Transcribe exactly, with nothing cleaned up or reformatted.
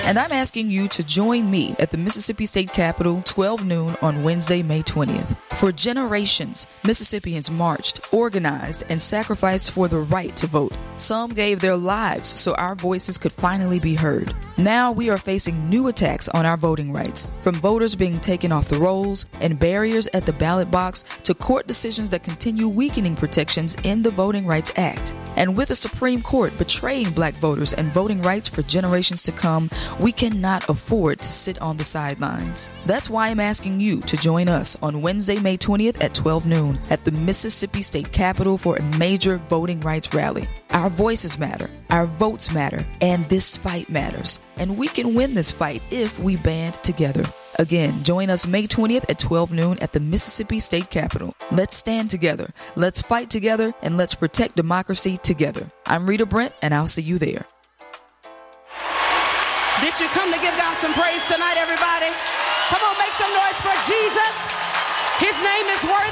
And I'm asking you to join me at the Mississippi State Capitol, twelve noon on Wednesday, May twentieth. For generations, Mississippians marched, organized, and sacrificed for the right to vote. Some gave their lives so our voices could finally be heard. Now we are facing new attacks on our voting rights, from voters being taken off the rolls and barriers at the ballot box to court decisions that continue weakening protections in the Voting Rights Act. And with the Supreme Court betraying black voters and voting rights for generations to come, we cannot afford to sit on the sidelines. That's why I'm asking you to join us on Wednesday, May twentieth at twelve noon at the Mississippi State Capitol for a major voting rights rally. Our voices matter, our votes matter, and this fight matters. And we can win this fight if we band together. Again, join us May twentieth at twelve noon at the Mississippi State Capitol. Let's stand together, let's fight together, and let's protect democracy together. I'm Rita Brent, and I'll see you there. Did you come to give God some praise tonight, everybody? Come on, make some noise for Jesus. His name is worthy.